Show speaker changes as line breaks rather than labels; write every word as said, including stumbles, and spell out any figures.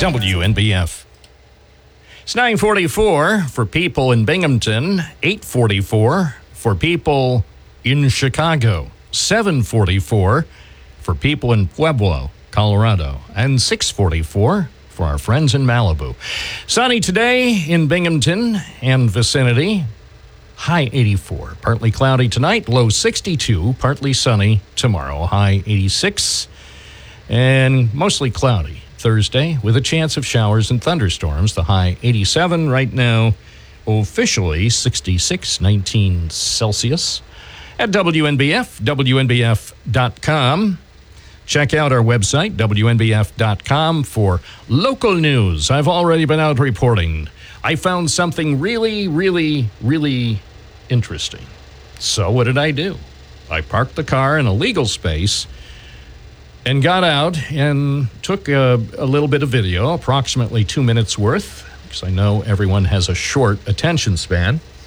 W N B F. It's nine forty-four for people in Binghamton, eight forty-four for people in Chicago, seven forty-four for people in Pueblo, Colorado, and six forty-four for our friends in Malibu. Sunny today in Binghamton and vicinity, high eighty-four. Partly cloudy tonight, low sixty-two. Partly sunny tomorrow, high eighty-six. And mostly cloudy Thursday with a chance of showers and thunderstorms, the high eighty-seven. Right now, officially sixty-six, nineteen Celsius. At W N B F, W N B F dot com. Check out our website, W N B F dot com, for local news. I've already been out reporting. I found something really, really, really interesting. So what did I do? I parked the car in a legal space and got out and took a, a little bit of video, approximately two minutes worth, because I know everyone has a short attention span.